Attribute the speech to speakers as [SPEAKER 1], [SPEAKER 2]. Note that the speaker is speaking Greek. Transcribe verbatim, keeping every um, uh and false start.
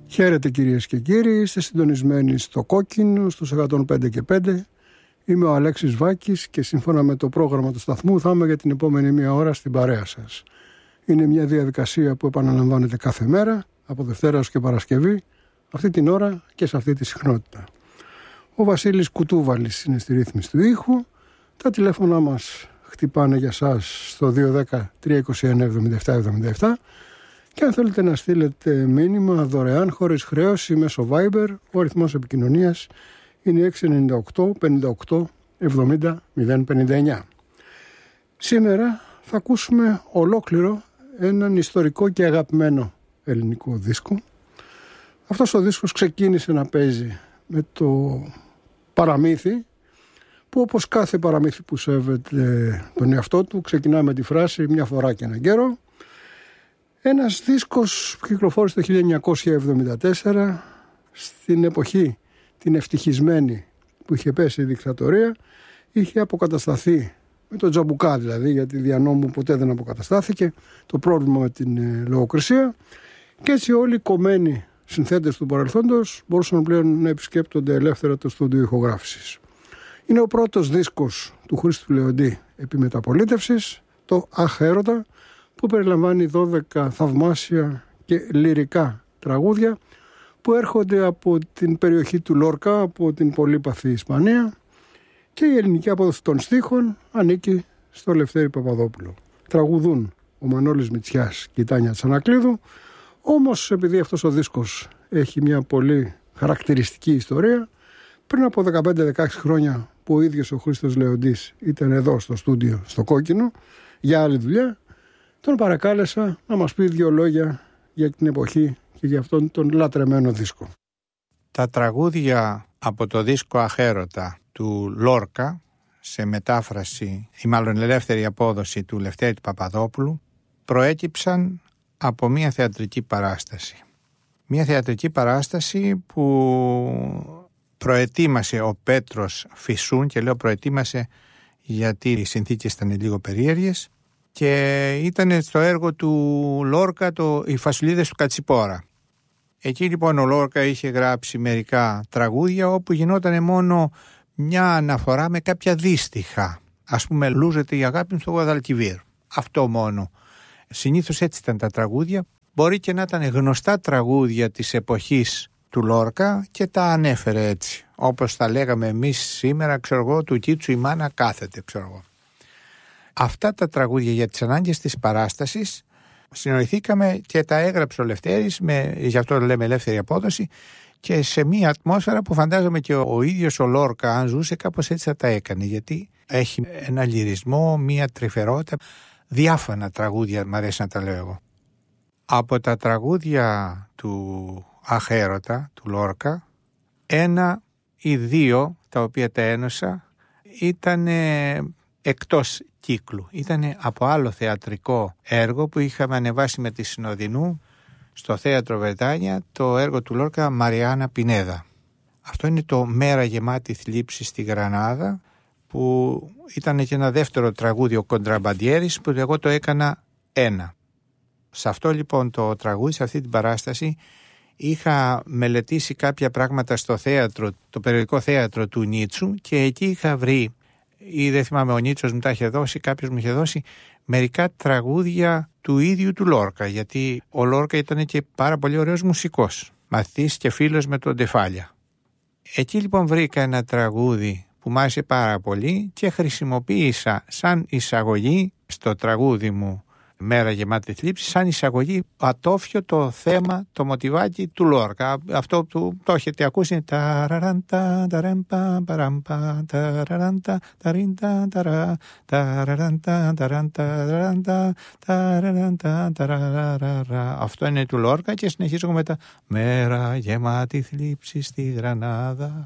[SPEAKER 1] Χαίρετε κυρίες και κύριοι, είστε συντονισμένοι στο Κόκκινο, στους εκατόν πέντε και πέντε. Είμαι ο Αλέξης Βάκης και σύμφωνα με το πρόγραμμα του σταθμού θα είμαι για την επόμενη μία ώρα στην παρέα σας. Είναι μια διαδικασία που επαναλαμβάνεται κάθε μέρα, από Δευτέρα ως και Παρασκευή, αυτή την ώρα και σε αυτή τη συχνότητα. Ο Βασίλης Κουτούβαλης είναι στη ρύθμιση του ήχου. Τα τηλέφωνά μας χτυπάνε για σας στο δύο ένα μηδέν τρία δύο εννιά εβδομήντα επτά εβδομήντα επτά και αν θέλετε να στείλετε μήνυμα δωρεάν χωρίς χρέωση μέσω Viber, ο αριθμός επικοινωνίας είναι έξι εννιά οκτώ πενήντα οκτώ εβδομήντα μηδέν πενήντα εννιά. Σήμερα θα ακούσουμε ολόκληρο έναν ιστορικό και αγαπημένο ελληνικό δίσκο. Αυτός ο δίσκος ξεκίνησε να παίζει με το παραμύθι, που όπως κάθε παραμύθι που σέβεται τον εαυτό του ξεκινά με τη φράση «μια φορά και έναν καιρό». Ένας δίσκος που κυκλοφόρησε το χίλια εννιακόσια εβδομήντα τέσσερα, στην εποχή την ευτυχισμένη που είχε πέσει η δικτατορία, είχε αποκατασταθεί με τον Τζαμπουκά, δηλαδή, γιατί δια νόμου ποτέ δεν αποκαταστάθηκε το πρόβλημα με την ε, λογοκρισία, και έτσι όλοι οι κομμένοι συνθέτες του παρελθόντος μπορούσαν πλέον να επισκέπτονται ελεύθερα το στούντιο ηχογράφησης. Είναι ο πρώτος δίσκος του Χρήστου Λεοντή επί μεταπολίτευσης, το «Αχ, έρωτα», που περιλαμβάνει δώδεκα θαυμάσια και λυρικά τραγούδια που έρχονται από την περιοχή του Λόρκα, από την πολύπαθη Ισπανία, και η ελληνική απόδοση των στίχων ανήκει στο Λευτέρη Παπαδόπουλο. Τραγουδούν ο Μανώλης Μητσιάς και η Τάνια Τσανακλείδου, όμως επειδή αυτός ο δίσκος έχει μια πολύ χαρακτηριστική ιστορία, πριν από δεκαπέντε δεκαέξι χρόνια που ο ίδιος ο Χρήστος Λεοντής ήταν εδώ στο στούντιο στο Κόκκινο για άλλη δουλειά, τον παρακάλεσα να μας πει δύο λόγια για την εποχή και για αυτόν τον λατρεμένο δίσκο.
[SPEAKER 2] Τα τραγούδια από το δίσκο «Αχ, έρωτα» του Λόρκα, σε μετάφραση ή μάλλον ελεύθερη απόδοση του Λευτέρη Παπαδόπουλου, προέκυψαν από μια θεατρική παράσταση. Μια θεατρική παράσταση που προετοίμασε ο Πέτρος Φυσούν, και λέω προετοίμασε γιατί οι συνθήκες ήταν λίγο περίεργες, και ήταν στο έργο του Λόρκα το «Οι φασουλίδες του Κατσιπόρα». Εκεί λοιπόν ο Λόρκα είχε γράψει μερικά τραγούδια όπου γινόταν μόνο μια αναφορά με κάποια δύστιχα. Ας πούμε, «Λούζεται η αγάπη μου στο Γουαδαλκιβίρ». Αυτό μόνο. Συνήθως έτσι ήταν τα τραγούδια. Μπορεί και να ήταν γνωστά τραγούδια της εποχής του Λόρκα και τα ανέφερε έτσι. Όπως τα λέγαμε εμείς σήμερα, ξέρω εγώ, του Κίτσου η μάνα κάθεται, ξέρω εγώ. Αυτά τα τραγούδια για τις ανάγκες της παράστασης συνοηθήκαμε και τα έγραψε ο Λευτέρης, με, γι' αυτό λέμε ελεύθερη απόδοση, και σε μια ατμόσφαιρα που φαντάζομαι και ο, ο ίδιος ο Λόρκα, αν ζούσε, κάπως έτσι θα τα έκανε, γιατί έχει ένα λυρισμό, μια τρυφερότητα, διάφανα τραγούδια, μ' αρέσει να τα λέω εγώ. Από τα τραγούδια του «Αχ, έρωτα» του Λόρκα, ένα ή δύο τα οποία τα ένωσα ήταν εκτός κύκλου. Ήταν από άλλο θεατρικό έργο που είχαμε ανεβάσει με τη Συνοδεινού στο Θέατρο Βρετάνια, το έργο του Λόρκα «Μαριάννα Πινέδα». Αυτό είναι το «Μέρα γεμάτη θλίψη στη Γρανάδα», που ήταν και ένα δεύτερο τραγούδι, ο Κοντραμπαντιέρης, που εγώ το έκανα ένα. Σε αυτό λοιπόν το τραγούδι, σε αυτή την παράσταση, είχα μελετήσει κάποια πράγματα στο θέατρο, το περιοδικό θέατρο του Νίτσου, και εκεί είχα βρει, ή δεν θυμάμαι, ο Νίτσος μου τα είχε δώσει, κάποιος μου είχε δώσει μερικά τραγούδια του ίδιου του Λόρκα, γιατί ο Λόρκα ήταν και πάρα πολύ ωραίος μουσικός, μαθητής και φίλος με τον Τεφάλια. Εκεί λοιπόν βρήκα ένα τραγούδι που μ' άρεσε πάρα πολύ και χρησιμοποίησα σαν εισαγωγή στο τραγούδι μου «Μέρα γεμάτη θλίψη», σαν εισαγωγή ατόφιο το θέμα, το μοτιβάκι του Λόρκα. Αυτό που το έχετε ακούσει, αυτό είναι του Λόρκα, και συνεχίζω μετά «Μέρα γεμάτη θλίψη στη Γρανάδα».